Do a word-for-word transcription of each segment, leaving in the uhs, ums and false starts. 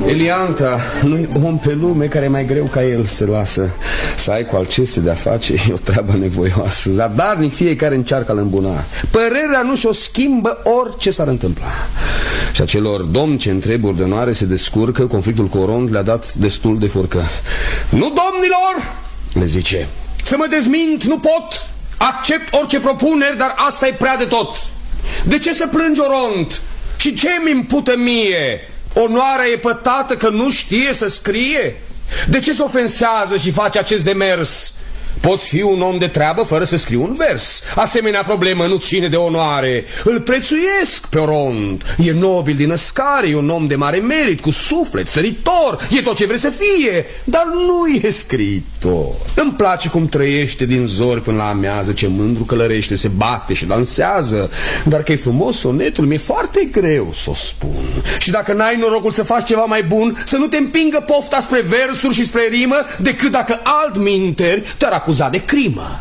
Elianta, nu-i om pe lume care e mai greu ca el se lasă. Să ai cu aceste de-a face e o treabă nevoioasă. Zadarnic fiecare încearcă a-l îmbuna. Părerea nu și-o schimbă orice s-ar întâmpla. Și acelor domni ce în treburi de onoare se descurcă, conflictul cu Orond le-a dat destul de furcă. Nu, domnilor, le zice, să mă dezmint, nu pot. Accept orice propuneri, dar asta e prea de tot. De ce să plângi, Orond? Și ce mi impută mie? Onoarea e pătată că nu știe să scrie? De ce se ofensează și face acest demers? Poți fi un om de treabă fără să scrii un vers. Asemenea problemă nu ține de onoare. Îl prețuiesc pe Orond. E nobil din născare, e un om de mare merit, cu suflet, săritor. E tot ce vrei să fie, dar nu e scriitor. Îmi place cum trăiește din zori până la amiază, ce mândru călărește, se bate și dansează. Dar că e frumos sonetul, mi-e foarte greu să o spun. Și dacă n-ai norocul să faci ceva mai bun, să nu te împingă pofta spre versuri și spre rimă, decât dacă altminteri te-ar acuzat de crimă.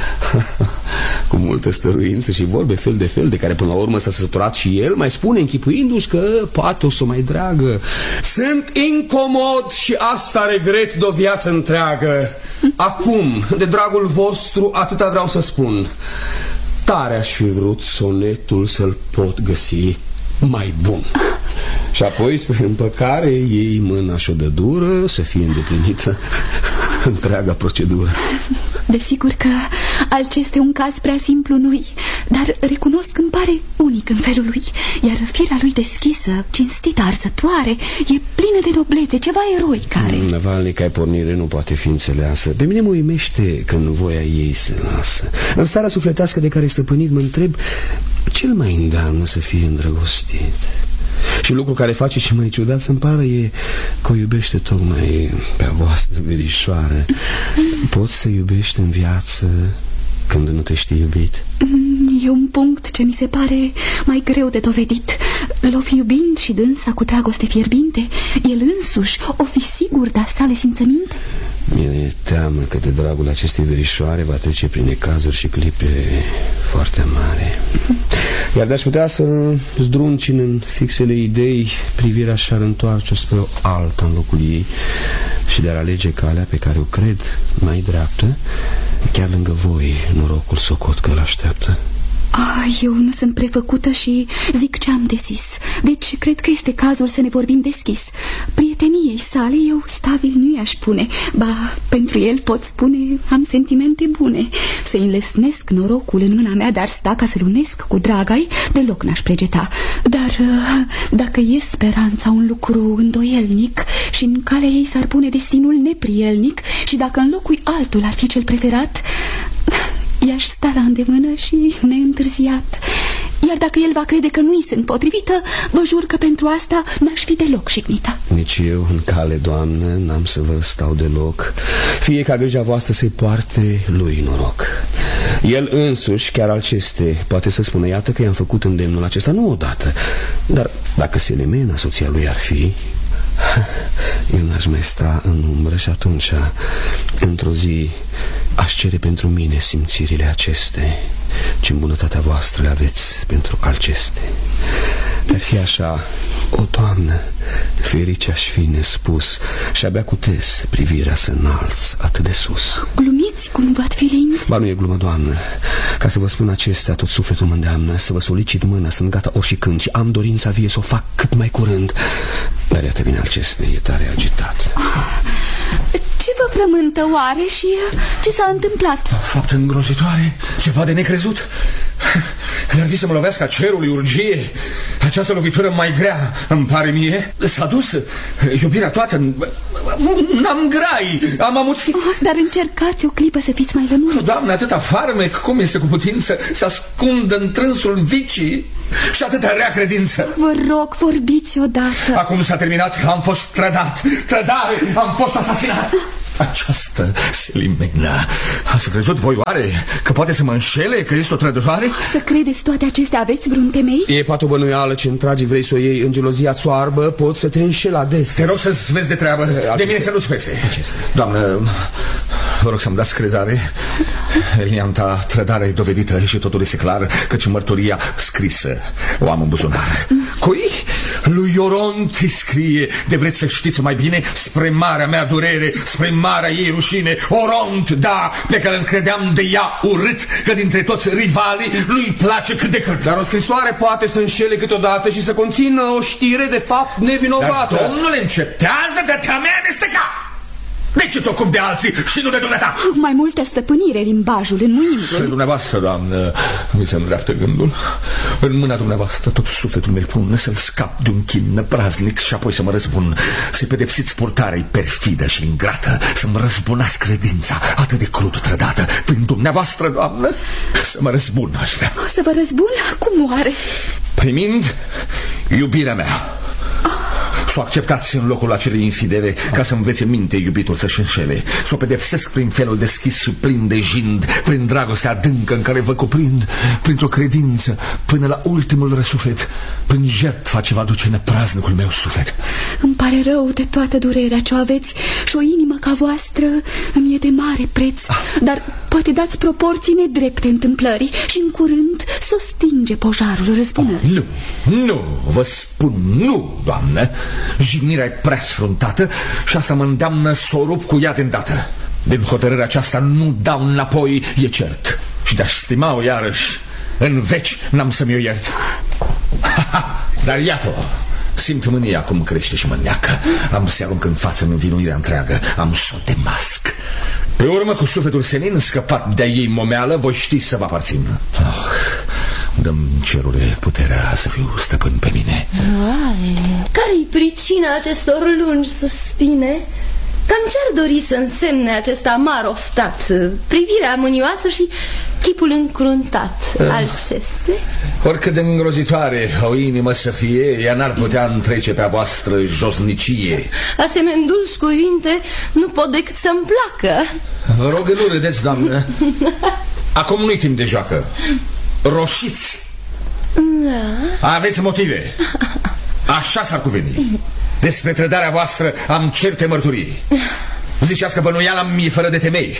Cu multă stăruință și vorbe fel de fel, de care până la urmă s-a săturat și el, mai spune închipuindu-și că poate o să o mai dragă. Sunt incomod și asta regret de o viață întreagă. Acum, de dragul vostru, atâta vreau să spun. Tare aș fi vrut sonetul să-l pot găsi mai bun. Și apoi, spre împăcare, iei mâna și o dă dură să fie îndeplinită întreaga procedură. Desigur că acesta e un caz prea simplu nu-i, dar recunosc că îmi pare unic în felul lui. Iar firea lui deschisă, cinstită, arzătoare, e plină de noblețe, ceva eroic are. Navalnica pornire nu poate fi înțeleasă. Pe mine mă uimește când voia ei se lasă. În starea sufletească de care e stăpânit, mă întreb ce îl mai îndeamnă să fie îndrăgostit. Și lucrul care face și mai ciudat să-mi pară e că o iubește tocmai pe a voastră verișoară. Poți să iubești în viață când nu te știi iubit? E un punct ce mi se pare mai greu de dovedit. L-o fi iubind și dânsa cu dragoste fierbinte, el însuși o fi sigur de-a sale simțăminte? Mi-e teamă că de dragul acestei verișoare va trece prin necazuri și clipe foarte mari. Iar de-aș putea să-l zdruncin în fixele idei, privirea și-ar întoarce spre o alta în locul ei și de-ar alege calea pe care o cred mai dreaptă, chiar lângă voi norocul socot că l-așteaptă. Ah, eu nu sunt prefăcută și zic ce am de zis. Deci cred că este cazul să ne vorbim deschis. Prieteniei sale eu stabil nu i-aș pune. Ba, pentru el pot spune am sentimente bune. Să-i înlesnesc norocul în mâna mea, dar sta ca să-l unesc cu draga-i, deloc n-aș pregeta. Dar dacă e speranța un lucru îndoielnic și în calea ei s-ar pune destinul neprielnic, și dacă în locul altul ar fi cel preferat, i-aș sta la îndemână și neîntârziat. Iar dacă el va crede că nu-i sunt potrivită, vă jur că pentru asta n-aș fi deloc jignită. Nici eu în cale, doamnă, n-am să vă stau deloc. Fie ca grija voastră să-i poarte lui noroc. El însuși, chiar Alceste, poate să spună, iată că i-am făcut îndemnul acesta nu odată, dar dacă Selimena, soția lui, ar fi, eu n-aș mai sta în umbră și atunci, într-o zi, aș cere pentru mine simțirile aceste, ce în bunătatea voastră le aveți pentru Alceste. Dar fi așa, o doamnă, ferice aș fi nespus și abia cutez privirea să înalți atât de sus. Glumiți cum v-ați fi lin? Ba nu e glumă, doamnă. Ca să vă spun acestea, tot sufletul mă îndeamnă să vă solicit mâna, sunt gata ori și când, și am dorința vie să o fac cât mai curând. Dar iată vine Alceste, e tare agitat. Ah, ce vă frământă oare și ce s-a întâmplat? Faptă îngrozitoare, ceva de necrezut. N-ar fi să mă lovească a cerului urgie. Această lovitură mai grea îmi pare mie. S-a dus iubirea toată. N-am grai, am amuțit. Oh, dar încercați o clipă să fiți mai lămuriți. Doamne, atâta farmec, cum este cu putință să ascundă în trânsul vicii și atâta rea credință? Vă rog, vorbiți odată. Acum s-a terminat, am fost trădat. Trădare, am fost asasinat. Această Selimena, ați crezut voi oare că poate să mă înșele, că este o trădătoare? Să credeți toate acestea, aveți vreun temei? E poate o bănuială ce întragi vrei să o iei în gelozia țoarbă, poți să te înșeli ades. Te rog să-ți vezi de treabă, aceste... de mine să nu-ți pese. Aceste. Doamnă, vă rog să-mi dați crezare. Elianta trădarea e dovedită și totul este clar, căci mărturia scrisă o am în buzunar. Cui? Lui Ioront îi scrie, de vreți să știți mai bine, spre marea mea durere, spre marea ei rușine, Oront, da, pe care îl credeam de ea urât, că dintre toți rivalii nu-i place cât de cât. Dar o scrisoare poate să înșele câteodată și să conțină o știre de fapt nevinovată. Dar, domnule, încetează de te-a mea amesteca! De ce te ocupi de alții și nu de dumneata? Mai multă stăpânire limbajul, înmuindu-l. Și dumneavoastră, doamnă, mi se îndreaptă gândul. În mâna dumneavoastră tot sufletul meu pun să-l scap de un chin praznic și apoi să mă răzbun. Să-i pedepsiți purtarea perfidă și ingrată, să-mi răzbunați credința atât de crud trădată. Prin dumneavoastră, doamnă, să mă răzbun, aș vrea. O să vă răzbun? Cum oare? Primind iubirea mea. Să o acceptați în locul acelei infidele, ca să învețe minte iubitul să-și înșele. Să o pedepsesc prin felul deschis și plin de jind, prin dragostea adâncă în care vă cuprind, printr-o credință până la ultimul răsuflet, prin jertfa ce va duce în praznicul meu suflet. Îmi pare rău de toată durerea ce o aveți și o inimă ca voastră îmi e de mare preț, dar poate dați proporții nedrepte întâmplării și în curând s-o stinge pojarul răzbunării. Nu, nu, vă spun nu, doamnă. Jignirea e prea sfruntată și asta mă îndeamnă să o rup cu ea de îndată. Din hotărârea aceasta nu dau înapoi, e cert. Și de-aș stima-o iarăși, în veci n-am să-mi o iert. Dar iată-o, simt mânia cum crește și mă neacă. Am să arunc în față învinuirea întreagă, am să o demasc. Pe urmă, cu sufletul senin, scăpat de-a ei momeală, voi ști să vă aparțin. Oh, dă-mi, cerule, puterea să fiu stăpân pe mine. Oare, care-i pricina acestor lungi suspine? Cam ce-ar dori să însemne acest amar oftat, privirea mânioasă și chipul încruntat uh. al ceste? Oricât de îngrozitoare o inimă să fie, ea n-ar putea întrece pe-a voastră josnicie. Asemenea dulci cuvinte nu pot decât să-mi placă. Vă rog, nu râdeți, doamnă. Acum nu-i timp de joacă. Roșiți. Da. Aveți motive. Așa s-ar cuveni. Despre trădarea voastră am certe mărturii. Ziceați că bănuiala mi-e fără de temei.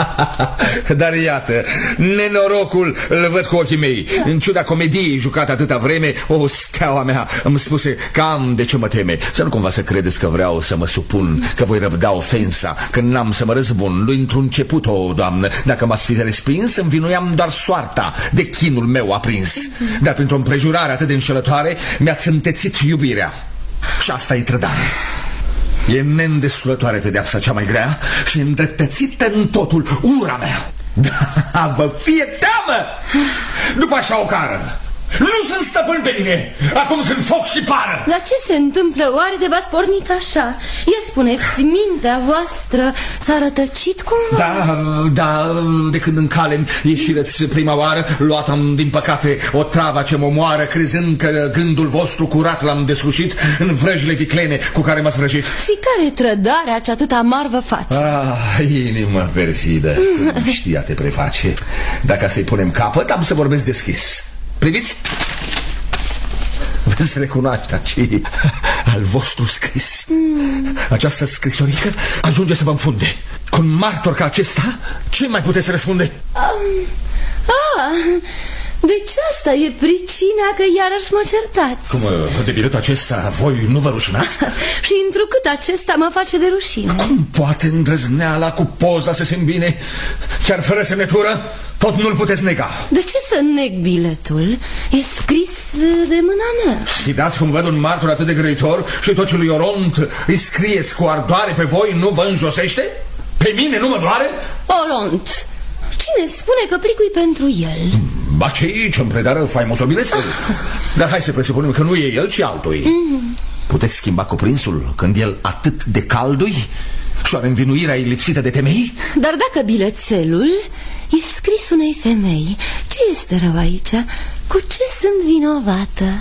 Dar iată, nenorocul îl văd cu ochii mei. În ciuda comediei jucată atâta vreme, o steaua mea îmi spuse că am de ce mă teme. Să nu cumva să credeți că vreau să mă supun, că voi răbda ofensa, că n-am să mă răzbun. Lui într-un început, o doamnă, dacă m-ați fi respins, învinuiam doar soarta de chinul meu aprins. Dar printr-o împrejurare atât de înșelătoare mi-ați întețit iubirea. Și asta e trădare. E neîndestulătoare pedeapsa cea mai grea și îndreptățită în totul ura mea. Da, vă fie teamă! După așa o cară. Nu sunt stăpân pe mine. Acum sunt foc și pară. Dar ce se întâmplă oare de v-ați pornit așa? Ia spuneți, mintea voastră s-a rătăcit cumva? Da, da, de când în cale ieșireți prima oară, luat-am din păcate o travă ce mă moară, crezând că gândul vostru curat l-am deslușit în vrăjile viclene cu care m-ați vrăjit. Și care trădarea ce atât amar vă face? Ah, inimă perfidă, cum știa te preface. Dacă să-i punem capăt, am să vorbesc deschis. Priviți? Veți recunoaște aici al vostru scris. mm. Această scrisorică ajunge să vă înfunde. Cu un martor ca acesta, ce mai puteți răspunde? Um, ah, deci asta e pricina că iarăși mă certați. Cum, de biletul acesta voi nu vă rușinați? Și întrucât acesta mă face de rușine. Cum poate îndrăzneala cu poza să se îmbine? Chiar fără semnătură? Tot nu-l puteți nega. De ce să neg biletul? E scris de mâna mea. Și dați cum văd un martor atât de grăitor și tot ce lui Oront îi scrieți cu ardoare pe voi, nu vă înjosește? Pe mine nu mă doare? Oront, cine spune că plicui pentru el? Ba ce ce-mi predară faimosul bilețel. Dar hai să presupunem că nu e el, ci altui. mm. Puteți schimba cuprinsul când el atât de caldui? Și oare învinuirea e lipsită de temei? Dar dacă bilețelul e scris unei femei, ce este rău aici? Cu ce sunt vinovată?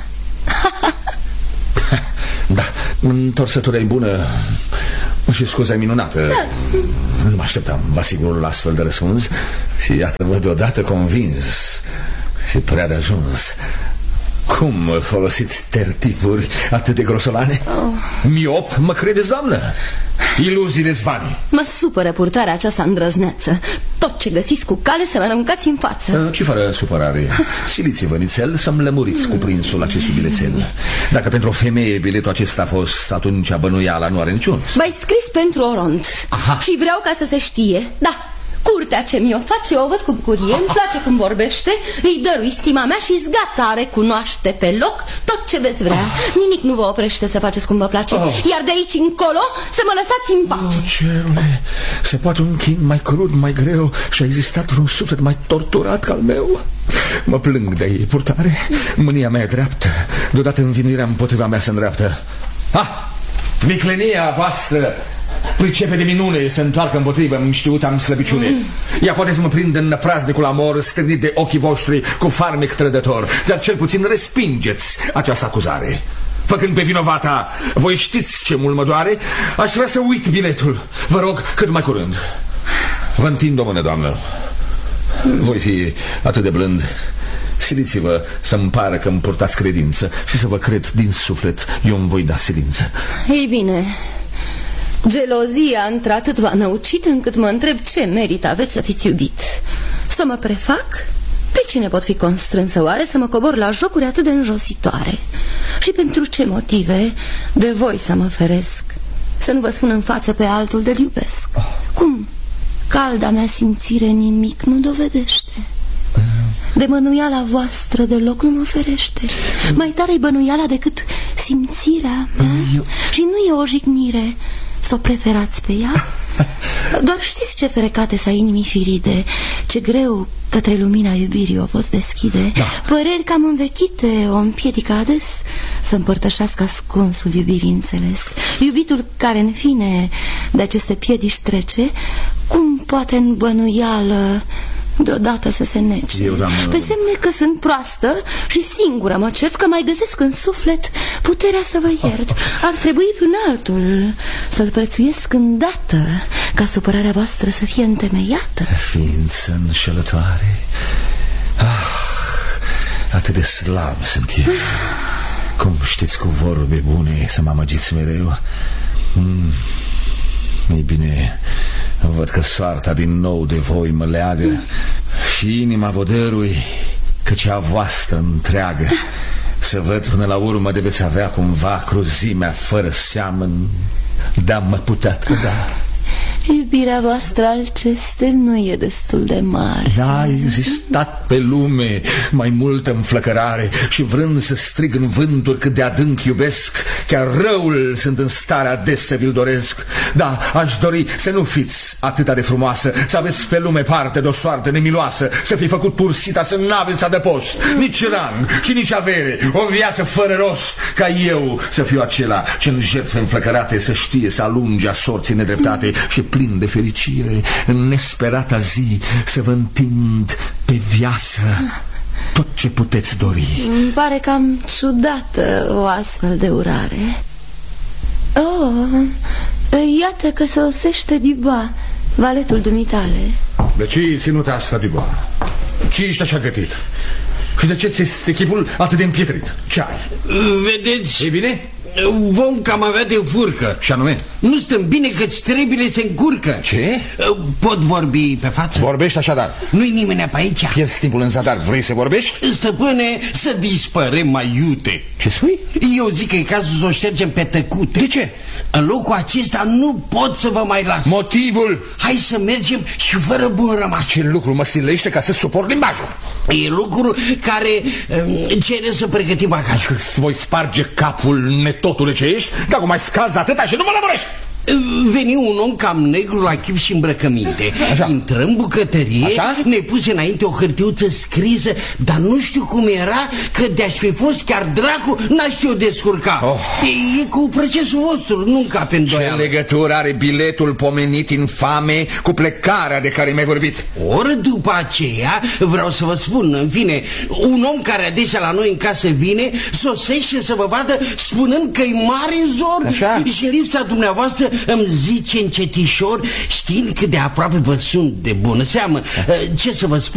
Da, întorsătura e bună și scuza e minunată. Da. Nu mă așteptam, vă asigur, la astfel de răspuns. Și iată-vă deodată convins și prea de ajuns. Cum folosiți tertipuri atât de grosolane? Oh. Miop, mă credeți, doamnă? Iluziile zvane. Mă supără purtarea aceasta îndrăzneață. Tot ce găsiți cu cale să mă aruncați în față. Ce fără supărare. Siliți-vă nițel să-mi lămuriți cuprinsul acestui bilețel. Dacă pentru o femeie biletul acesta a fost, atunci bănuiala nu are niciun. B-ai scris pentru Oront. Aha. Și vreau ca să se știe. Da, curtea ce mi-o face, o văd cu bucurie, îmi place când vorbește, îi dărui stima mea și-s gata, recunoaște pe loc tot ce veți vrea. Nimic nu vă oprește să faceți cum vă place. Iar de aici încolo să mă lăsați în pace. Oh, cerule, se poate un chin mai crud, mai greu și a existat un suflet mai torturat ca al meu? Mă plâng de ei purtare. Mânia mea e dreaptă. Deodată învinuirea împotriva mea se îndreaptă. Ah, viclenia voastră pricepe de minune să întoarcă împotrivă, îmi știut am slăbiciune. Mm. Ea poate să mă prindă în praznicul amor strânit de ochii voștri cu farmec trădător, dar cel puțin respingeți această acuzare. Făcând pe vinovata, voi știți ce mult mă doare, aș vrea să uit biletul. Vă rog, cât mai curând. Vă întind o mână, doamnă. Voi fi atât de blând. Siliți-vă să-mi pară că îmi purtați credință și să vă cred din suflet, eu îmi voi da silință. Ei bine, gelozia într-atât v-a năucit încât mă întreb ce merit aveți să fiți iubit. Să mă prefac? De cine pot fi constrânsă oare să mă cobor la jocuri atât de înjositoare? Și pentru ce motive de voi să mă feresc? Să nu vă spun în față pe altul de-l iubesc. Cum? Calda mea simțire nimic nu dovedește. De bănuiala voastră deloc nu mă ferește. Mai tare-i bănuiala decât simțirea mea. Eu... Și nu e o jignire să o preferați pe ea. Doar știți ce ferecate sa inimii firide, ce greu către lumina iubirii o poți deschide. Da. Păreri cam învechite o împiedică ades să împărtășească ascunsul iubirii înțeles. Iubitul care în fine de aceste piedici trece, cum poate în bănuială deodată să se nece? Eu, pe semne că sunt proastă și singură mă cert că mai găsesc în suflet puterea să vă iert. Ar trebui până altul să-l prețuiesc îndată, ca supărarea voastră să fie întemeiată. Ființă înșelătoare. Ah, atât de slab sunt eu. Cum știți cu vorbe bune să mă amăgiți mereu. mm. Ei bine, văd că soarta din nou de voi mă leagă și inima vă dărui, că cea voastră întreagă. Să văd până la urmă de veți avea cumva cruzimea fără seamăn de-a mă putea da. Iubirea voastră Alceste nu e destul de mare. N-a existat pe lume mai multă înflăcărare și vrând să strig în vânturi cât de adânc iubesc, chiar răul sunt în stare ades să vi-l doresc. Da, aș dori să nu fiți atâta de frumoasă, să aveți pe lume parte de o soartă nemiloasă, să fi făcut pursita să n-aveți adăpost, nici rang și nici avere, o viață fără rost, ca eu să fiu acela ce în jertfe înflăcărate să știe să alunge a sorții nedreptate și plin de fericire, în nesperata zi să vă întind pe viață tot ce puteți dori. Îmi pare cam ciudată o astfel de urare. Oh, iată că sosește Dubois, valetul dumitale. De ce i ținut asta, Dubois? Ce ești așa gătit? Și de ce ți este chipul atât de împietrit? Ce ai? Vedeți? E bine? Vom cam avea de furcă. Și anume? Nu stăm bine că-ți trebile se încurcă. Ce? Pot vorbi pe față? Vorbești așadar. Nu-i nimeni pe aici. Pierzi timpul în zadar, vrei să vorbești? Stăpâne, să dispărem mai iute. Ce spui? Eu zic că e cazul să o ștergem pe tăcute. De ce? În locul acesta nu pot să vă mai las. Motivul? Hai să mergem și fără bun rămas. Ce lucru mă silește ca să suport limbajul? E lucru care um, cere să pregătim bagajul. Îți voi sparge capul, netotule ce ești, dacă mai scalzi atâta și nu mă lămurești. Veni un om cam negru la chip și îmbrăcăminte. Așa. Intră în bucătărie. Așa? Ne puse înainte o hârtiuță scrisă, dar nu știu cum era, că de-aș fi fost chiar dracu, n-aș știu descurca. oh. e, e cu procesul vostru, nu ca pe îndoială. Ce legătură are biletul pomenit infame cu plecarea de care mi-ai vorbit? Ori după aceea, vreau să vă spun, în fine, un om care adesea la noi în casă vine, sosește să vă vadă spunând că-i mare zor. Așa? Și în lipsa dumneavoastră îmi zice încetișor, știind cât de aproape vă sunt de bună seamă. Ce să vă spun?